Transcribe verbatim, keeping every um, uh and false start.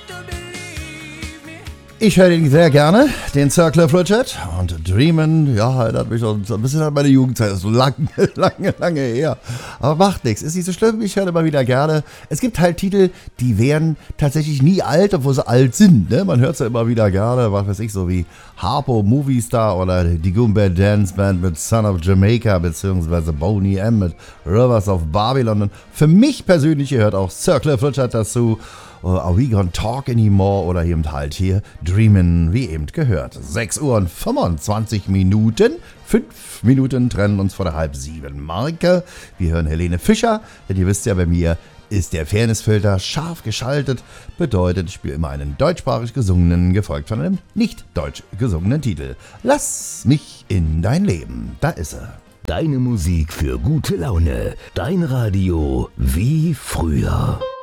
Ich höre ihn sehr gerne, den Sir Cliff Richard. Und Dreamin', ja, erinnert mich schon so ein bisschen an meine Jugendzeit. Das ist so lange, lange, lange her. Aber macht nichts, ist nicht so schlimm. Ich höre immer wieder gerne. Es gibt halt Titel, die werden tatsächlich nie alt, obwohl sie alt sind. Ne? Man hört es ja immer wieder gerne, was weiß ich, so wie Harpo Movie Star oder die Goombay Dance Band mit Son of Jamaica, beziehungsweise Boney M mit Rivers of Babylon. Und für mich persönlich gehört auch Sir Cliff Richard dazu. Are We Gonna Talk Anymore oder eben halt hier Dreamin', wie eben gehört. sechs Uhr und fünfundzwanzig Minuten. Fünf Minuten trennen uns vor der halb sieben Marke. Wir hören Helene Fischer, denn ihr wisst ja, bei mir ist der Fairnessfilter scharf geschaltet. Bedeutet, ich spiele immer einen deutschsprachig gesungenen, gefolgt von einem nicht deutsch gesungenen Titel. Lass mich in dein Leben. Da ist er. Deine Musik für gute Laune. Dein Radio wie früher.